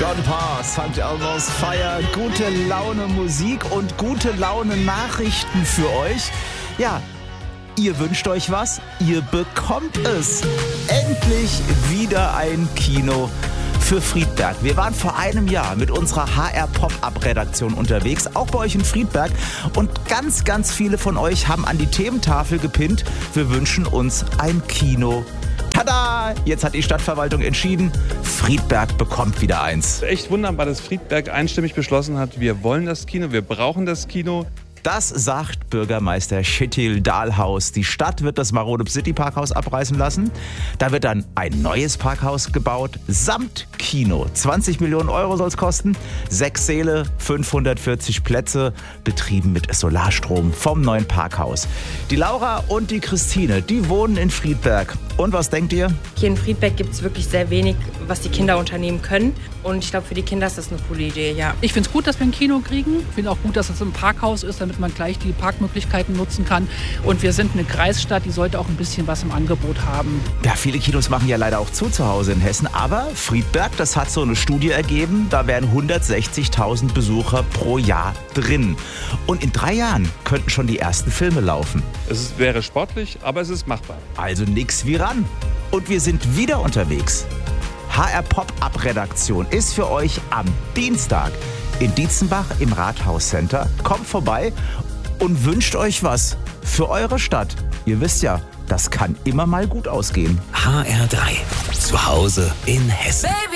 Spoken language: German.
John Parr, St. Elmo's Fire, gute Laune Musik und gute Laune Nachrichten für euch. Ja, ihr wünscht euch was, ihr bekommt es. Endlich wieder ein Kino für Friedberg. Wir waren vor einem Jahr mit unserer HR Pop-Up-Redaktion unterwegs, auch bei euch in Friedberg. Und ganz, ganz viele von euch haben an die Thementafel gepinnt, wir wünschen uns ein Kino. Tada! Jetzt hat die Stadtverwaltung entschieden, Friedberg bekommt wieder eins. Echt wunderbar, dass Friedberg einstimmig beschlossen hat, wir wollen das Kino, wir brauchen das Kino. Das sagt Bürgermeister Kjetil Dahlhaus. Die Stadt wird das marode City-Parkhaus abreißen lassen. Da wird dann ein neues Parkhaus gebaut, samt Kino. 20 Millionen Euro soll es kosten. 6 Säle, 540 Plätze, betrieben mit Solarstrom vom neuen Parkhaus. Die Laura und die Christine, die wohnen in Friedberg. Und was denkt ihr? Hier in Friedberg gibt es wirklich sehr wenig, was die Kinder unternehmen können. Und ich glaube, für die Kinder ist das eine coole Idee, ja. Ich finde es gut, dass wir ein Kino kriegen. Ich finde auch gut, dass es ein Parkhaus ist, damit man gleich die Parkmöglichkeiten nutzen kann. Und wir sind eine Kreisstadt, die sollte auch ein bisschen was im Angebot haben. Ja, viele Kinos machen ja leider auch zu Hause in Hessen. Aber Friedberg, das hat so eine Studie ergeben, da wären 160.000 Besucher pro Jahr drin. Und in 3 Jahren könnten schon die ersten Filme laufen. Es wäre sportlich, aber es ist machbar. Also nix wie ran. Und wir sind wieder unterwegs. HR Pop-Up-Redaktion ist für euch am Dienstag in Dietzenbach im Rathauscenter. Kommt vorbei und wünscht euch was für eure Stadt. Ihr wisst ja, das kann immer mal gut ausgehen. HR3. Zu Hause in Hessen.